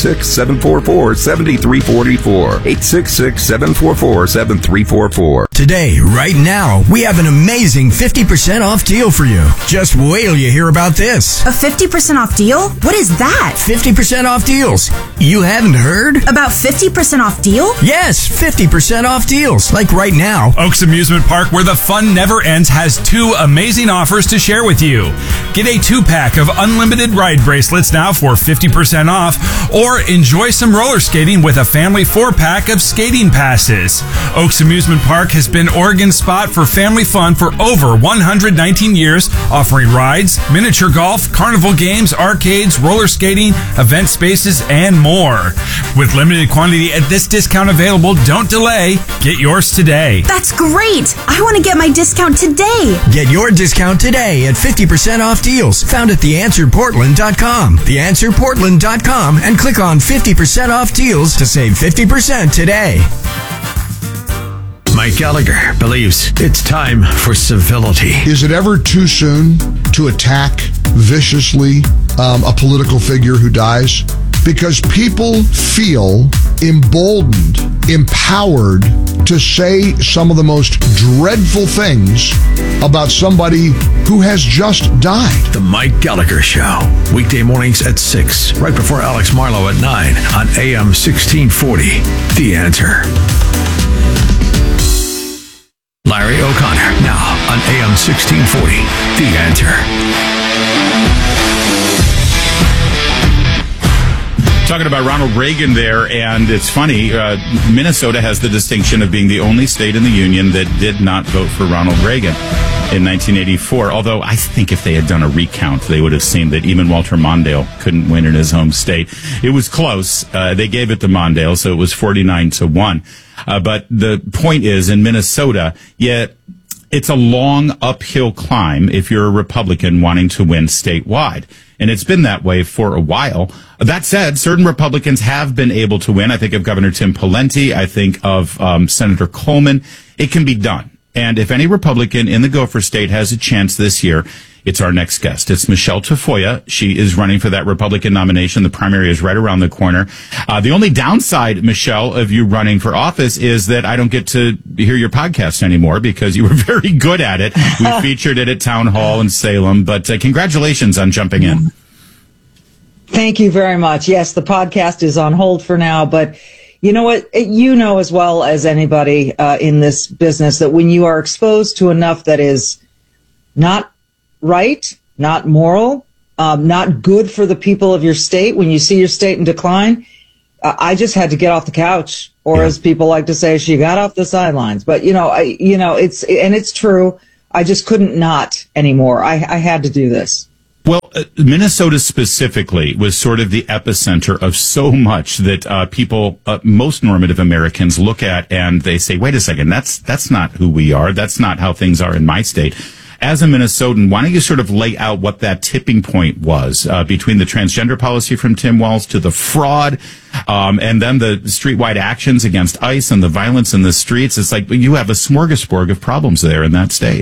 866-744-7344. 866-744-7344. Today, right now, we have an amazing 50% off deal for you. Just wait till you hear about this. A 50% off deal? What is that? 50% off deals. You haven't heard? About 50% off deal? Yes, 50% off deals. Like right now. Oaks Amusement Park, where the fun never ends, has 2 amazing offers to share with you. Get a 2-pack of unlimited ride bracelets now for 50% off, or enjoy some roller skating with a family 4-pack of skating passes. Oaks Amusement Park has been Oregon's spot for family fun for over 119 years, offering rides, miniature golf, carnival games, arcades, roller skating, event spaces, and more. With limited quantity at this discount available, don't delay. Get yours today. That's great! I want to get my discount today. Get your discount today at 50% off deals found at theanswerportland.com. Theanswerportland.com and click on 50% off deals to save 50% today. Mike Gallagher believes it's time for civility. Is it ever too soon to attack viciously a political figure who dies? Because people feel emboldened, empowered to say some of the most dreadful things about somebody who has just died. The Mike Gallagher Show. Weekday mornings at 6, right before Alex Marlowe at 9 on AM 1640. The Answer. Larry O'Connor, now on AM 1640. The Answer. Talking about Ronald Reagan there, and it's funny, Minnesota has the distinction of being the only state in the Union that did not vote for Ronald Reagan in 1984. Although I think if they had done a recount, they would have seen that even Walter Mondale couldn't win in his home state. It was close. They gave it to Mondale, so it was 49-1. But the point is, in Minnesota, yet it's a long uphill climb if you're a Republican wanting to win statewide. And it's been that way for a while. That said, certain Republicans have been able to win. I think of Governor Tim Pawlenty. I think of Senator Coleman. It can be done. And if any Republican in the Gopher State has a chance this year, it's our next guest. It's Michelle Tafoya. She is running for that Republican nomination. The primary is right around the corner. The only downside, Michelle, of you running for office is that I don't get to hear your podcast anymore because you were very good at it. We featured it at Town Hall in Salem. But congratulations on jumping in. Thank you very much. Yes, the podcast is on hold for now, but you know what? You know as well as anybody in this business that when you are exposed to enough that is not right, not moral, not good for the people of your state, when you see your state in decline, I just had to get off the couch, or as people like to say, she got off the sidelines. But it's true. I just couldn't not anymore. I had to do this. Well, Minnesota specifically was sort of the epicenter of so much that people, most normative Americans, look at and they say, wait a second, that's not who we are. That's not how things are in my state. As a Minnesotan, why don't you sort of lay out what that tipping point was between the transgender policy from Tim Walz to the fraud and then the streetwide actions against ICE and the violence in the streets? It's like you have a smorgasbord of problems there in that state.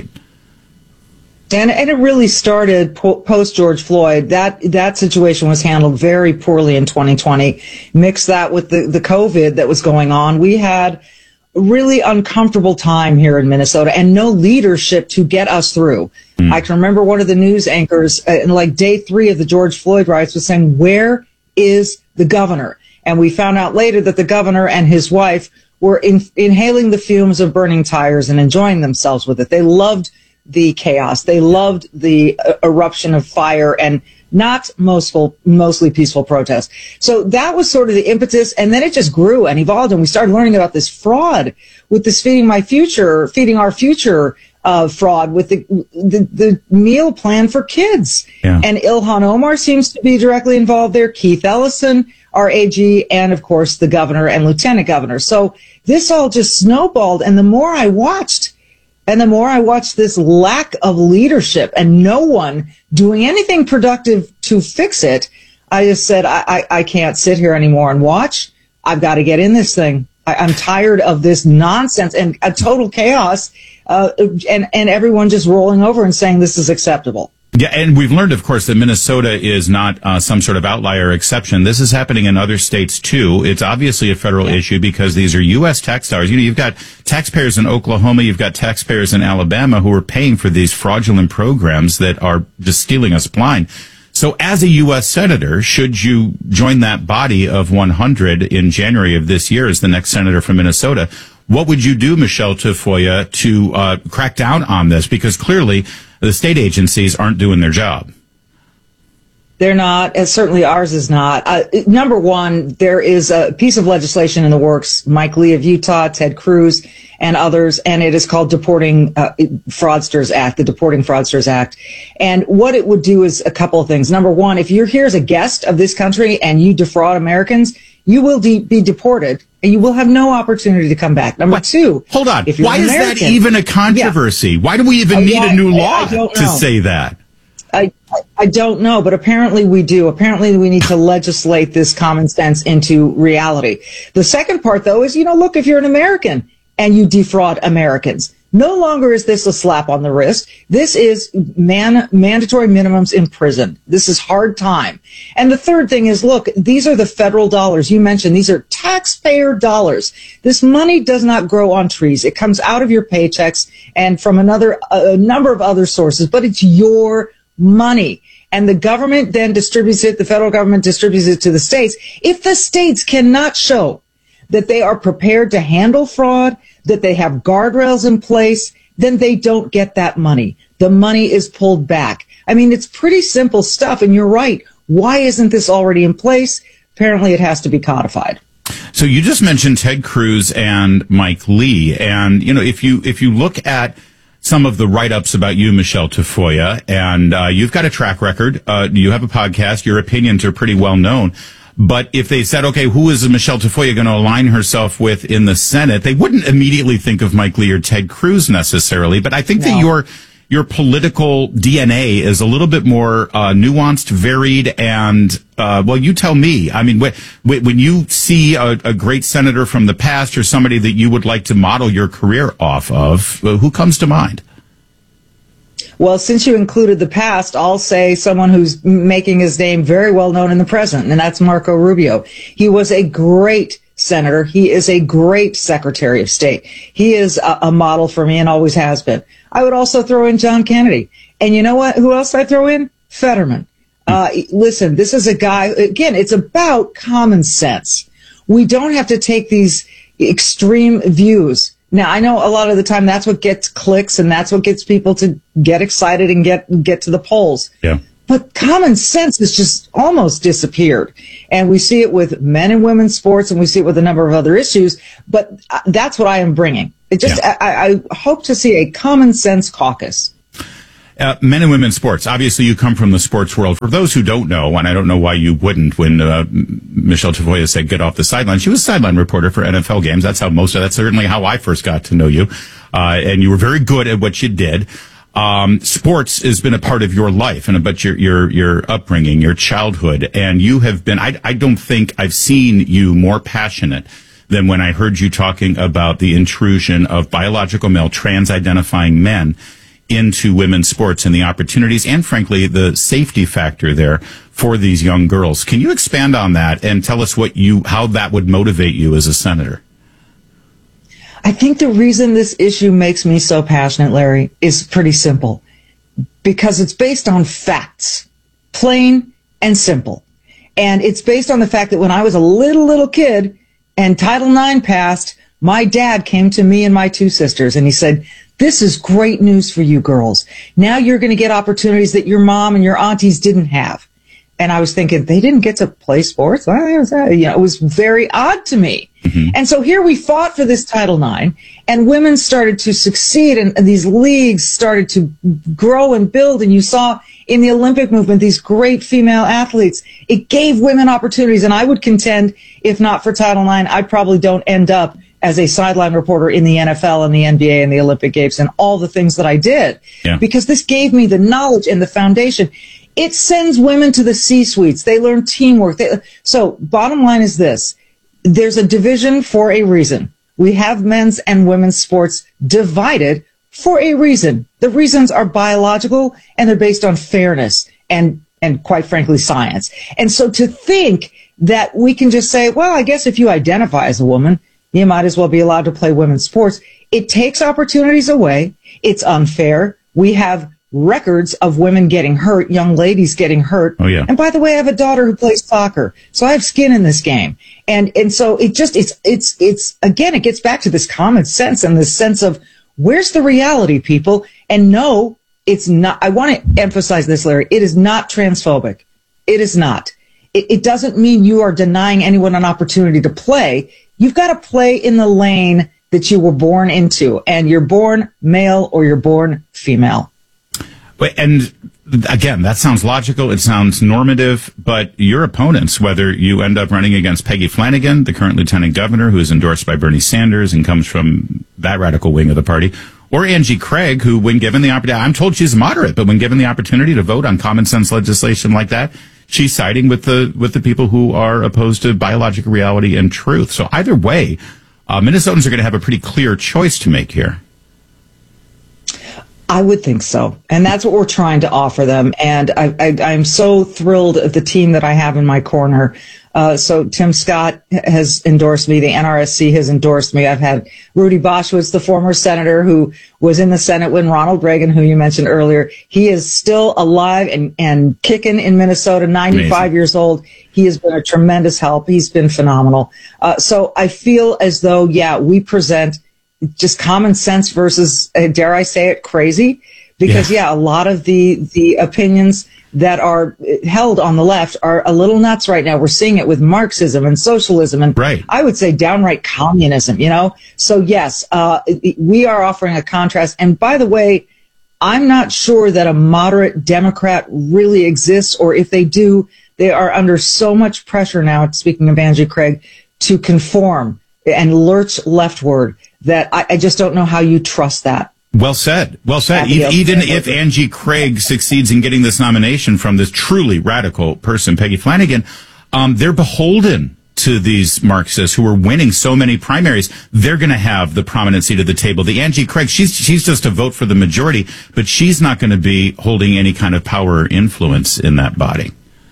And it really started post George Floyd. That situation was handled very poorly in 2020. Mix that with the COVID that was going on. We had really uncomfortable time here in Minnesota and no leadership to get us through. I can remember one of the news anchors in like day 3 of the George Floyd riots was saying, where is the governor? And we found out later that the governor and his wife were inhaling the fumes of burning tires and enjoying themselves with it. They loved the chaos. They loved the eruption of fire and not mostly peaceful protest. So that was sort of the impetus. And then it just grew and evolved. And we started learning about this fraud with this feeding our future fraud with the meal plan for kids. Yeah. And Ilhan Omar seems to be directly involved there. Keith Ellison, our AG, and of course the governor and lieutenant governor. So this all just snowballed. And the more I watched this lack of leadership and no one doing anything productive to fix it, I just said, I can't sit here anymore and watch. I've got to get in this thing. I'm tired of this nonsense and a total chaos, and everyone just rolling over and saying this is acceptable. Yeah, and we've learned, of course, that Minnesota is not some sort of outlier exception. This is happening in other states, too. It's obviously a federal issue because these are U.S. tax dollars. You know, you've got taxpayers in Oklahoma, you've got taxpayers in Alabama who are paying for these fraudulent programs that are just stealing us blind. So as a U.S. senator, should you join that body of 100 in January of this year as the next senator from Minnesota, what would you do, Michelle Tafoya, to crack down on this? Because clearly the state agencies aren't doing their job. They're not, and certainly ours is not. Number one, there is a piece of legislation in the works, Mike Lee of Utah, Ted Cruz, and others, and it is called Deporting Fraudsters Act, the Deporting Fraudsters Act. And what it would do is a couple of things. Number one, if you're here as a guest of this country and you defraud Americans, you will be deported, and you will have no opportunity to come back. Number two, hold on. Why is that even a controversy? Yeah. Why do we even need a new law to say that? I don't know, but apparently we do. Apparently we need to legislate this common sense into reality. The second part, though, is, look, if you're an American and you defraud Americans, no longer is this a slap on the wrist. This is mandatory minimums in prison. This is hard time. And the third thing is, look, these are the federal dollars you mentioned. These are taxpayer dollars. This money does not grow on trees. It comes out of your paychecks and from a number of other sources, but it's your money. And the government then distributes it. The federal government distributes it to the states. If the states cannot show that they are prepared to handle fraud, that they have guardrails in place, then they don't get that money. The money is pulled back. I mean, it's pretty simple stuff. And you're right. Why isn't this already in place? Apparently it has to be codified. So you just mentioned Ted Cruz and Mike Lee. And, if you look at some of the write-ups about you, Michelle Tafoya, and you've got a track record. You have a podcast. Your opinions are pretty well known. But if they said, okay, who is Michelle Tafoya going to align herself with in the Senate, they wouldn't immediately think of Mike Lee or Ted Cruz necessarily. But I think that your political DNA is a little bit more nuanced, varied, and you tell me. I mean, when you see a great senator from the past or somebody that you would like to model your career off of, who comes to mind? Well, since you included the past, I'll say someone who's making his name very well known in the present, and that's Marco Rubio. He was a great senator. He is a great Secretary of State. He is a model for me and always has been. I would also throw in John Kennedy. And you know what? Who else I throw in? Fetterman. Listen, this is a guy, again, it's about common sense. We don't have to take these extreme views. Now, I know a lot of the time that's what gets clicks and that's what gets people to get excited and get to the polls. Yeah. But common sense has just almost disappeared. And we see it with men and women's sports, and we see it with a number of other issues. But that's what I am bringing. I hope to see a common sense caucus. Men and women's sports. Obviously, you come from the sports world. For those who don't know, and I don't know why you wouldn't, when Michelle Tafoya said get off the sideline, she was a sideline reporter for NFL games. That's certainly how I first got to know you. And you were very good at what you did. Sports has been a part of your life and about your upbringing, your childhood. And you have been, I don't think I've seen you more passionate than when I heard you talking about the intrusion of biological male trans-identifying men into women's sports and the opportunities and, frankly, the safety factor there for these young girls. Can you expand on that and tell us how that would motivate you as a senator? I think the reason this issue makes me so passionate, Larry, is pretty simple. Because it's based on facts. Plain and simple. And it's based on the fact that when I was a little kid and Title IX passed, my dad came to me and my two sisters and he said, "This is great news for you girls. Now you're going to get opportunities that your mom and your aunties didn't have." And I was thinking, they didn't get to play sports? It was very odd to me. Mm-hmm. And so here we fought for this Title IX, and women started to succeed, and these leagues started to grow and build. And you saw in the Olympic movement these great female athletes. It gave women opportunities. And I would contend, if not for Title IX, I probably don't end up as a sideline reporter in the NFL and the NBA and the Olympic Games and all the things that I did. Yeah. Because this gave me the knowledge and the foundation. It sends women to the C-suites. They learn teamwork. So bottom line is this. There's a division for a reason. We have men's and women's sports divided for a reason. The reasons are biological, and they're based on fairness and quite frankly, science. And so to think that we can just say, well, I guess if you identify as a woman, you might as well be allowed to play women's sports. It takes opportunities away. It's unfair. We have records of women getting hurt, young ladies getting hurt. Oh, yeah. And by the way, I have a daughter who plays soccer, so I have skin in this game. And so it's again, it gets back to this common sense and this sense of where's the reality, people? And no, it's not. I want to emphasize this, Larry. It is not transphobic. It is not. It doesn't mean you are denying anyone an opportunity to play. You've got to play in the lane that you were born into, and you're born male or you're born female. And again, that sounds logical. It sounds normative, but your opponents, whether you end up running against Peggy Flanagan, the current lieutenant governor who is endorsed by Bernie Sanders and comes from that radical wing of the party, or Angie Craig, who when given the opportunity, I'm told she's moderate, but when given the opportunity to vote on common sense legislation like that, she's siding with the people who are opposed to biological reality and truth. So either way, Minnesotans are going to have a pretty clear choice to make here. I would think so. And that's what we're trying to offer them. And I'm so thrilled at the team that I have in my corner. So Tim Scott has endorsed me. The NRSC has endorsed me. I've had Rudy Boschwitz, the former senator who was in the Senate when Ronald Reagan, who you mentioned earlier, he is still alive and kicking in Minnesota, 95 Amazing. Years old. He has been a tremendous help. He's been phenomenal. So I feel as though, we present just common sense versus, dare I say it, crazy? Because, a lot of the opinions that are held on the left are a little nuts right now. We're seeing it with Marxism and socialism and I would say downright communism, So, yes, we are offering a contrast. And by the way, I'm not sure that a moderate Democrat really exists, or if they do, they are under so much pressure now, speaking of Angie Craig, to conform and lurch leftward that I just don't know how you trust that. Well said. Well said. Even if Angie Craig succeeds in getting this nomination from this truly radical person, Peggy Flanagan, they're beholden to these Marxists who are winning so many primaries. They're going to have the prominent seat at the table. The Angie Craig, she's just a vote for the majority, but she's not going to be holding any kind of power or influence in that body.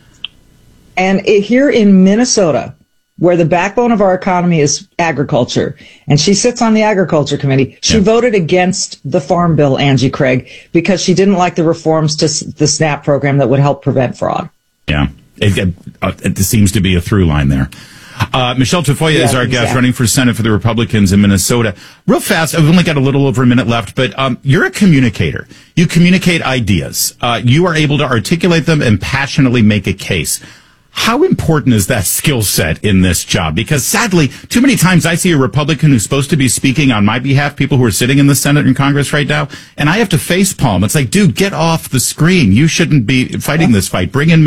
And here in Minnesota, where the backbone of our economy is agriculture, and she sits on the agriculture committee. She voted against the farm bill, Angie Craig, because she didn't like the reforms to the SNAP program that would help prevent fraud. Yeah, it seems to be a through line there. Michelle Tafoya is our guest, running for Senate for the Republicans in Minnesota. Real fast, I've only got a little over a minute left, but you're a communicator. You communicate ideas. You are able to articulate them and passionately make a case. How important is that skill set in this job? Because sadly, too many times I see a Republican who's supposed to be speaking on my behalf, people who are sitting in the Senate and Congress right now, and I have to facepalm. It's like, dude, get off the screen. You shouldn't be fighting this fight. Bring in